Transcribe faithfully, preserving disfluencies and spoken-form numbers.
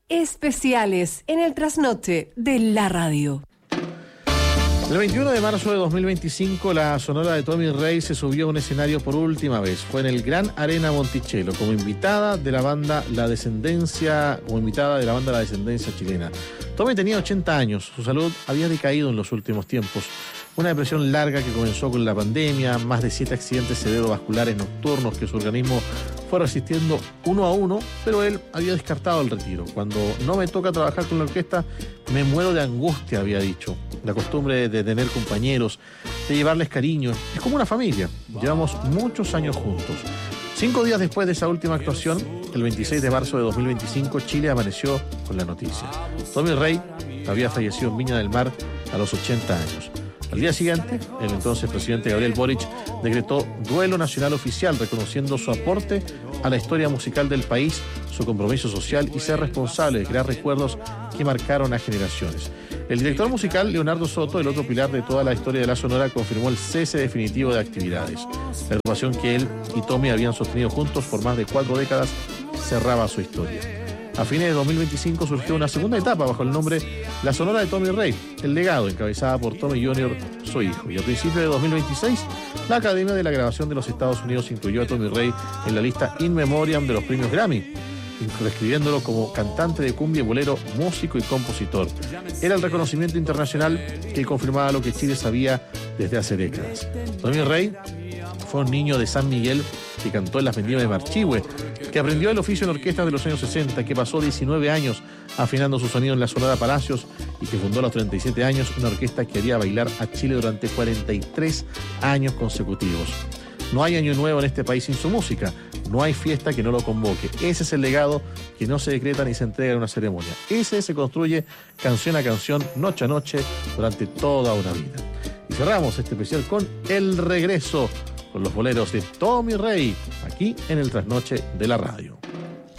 Especiales en el trasnoche de la radio. El veintiuno de marzo de dos mil veinticinco, la Sonora de Tommy Rey se subió a un escenario por última vez. Fue en el Gran Arena Monticello, como invitada de la banda La Descendencia, como invitada de la banda La Descendencia chilena. Tommy tenía ochenta años, su salud había decaído en los últimos tiempos. Una depresión larga que comenzó con la pandemia, más de siete accidentes cerebrovasculares nocturnos que su organismo fue resistiendo uno a uno, pero él había descartado el retiro. Cuando no me toca trabajar con la orquesta, me muero de angustia, había dicho. La costumbre de tener compañeros, de llevarles cariño, es como una familia. Llevamos muchos años juntos. Cinco días después de esa última actuación, el veintiséis de marzo de dos mil veinticinco, Chile amaneció con la noticia. Tommy Rey había fallecido en Viña del Mar a los ochenta años. Al día siguiente, el entonces presidente Gabriel Boric decretó duelo nacional oficial, reconociendo su aporte a la historia musical del país, su compromiso social y ser responsable de crear recuerdos que marcaron a generaciones. El director musical, Leonardo Soto, el otro pilar de toda la historia de la Sonora, confirmó el cese definitivo de actividades. La agrupación que él y Tommy habían sostenido juntos por más de cuatro décadas cerraba su historia. A fines de dos mil veinticinco surgió una segunda etapa bajo el nombre La Sonora de Tommy Rey, El Legado, encabezada por Tommy junior, su hijo. Y a principios de dos mil veintiséis, la Academia de la Grabación de los Estados Unidos incluyó a Tommy Rey en la lista In Memoriam de los premios Grammy, describiéndolo como cantante de cumbia y bolero, músico y compositor. Era el reconocimiento internacional que confirmaba lo que Chile sabía desde hace décadas. Tommy Rey fue un niño de San Miguel que cantó en las vendimias de Marchihue, que aprendió el oficio en orquestas de los años sesenta, que pasó diecinueve años afinando su sonido en la Sonora Palacios y que fundó a los treinta y siete años una orquesta que haría bailar a Chile durante cuarenta y tres años consecutivos. No hay año nuevo en este país sin su música, no hay fiesta que no lo convoque. Ese es el legado que no se decreta ni se entrega en una ceremonia. Ese se construye canción a canción, noche a noche, durante toda una vida. Y cerramos este especial con El Regreso, con los boleros de Tommy Rey, aquí en el Trasnoche de la Radio.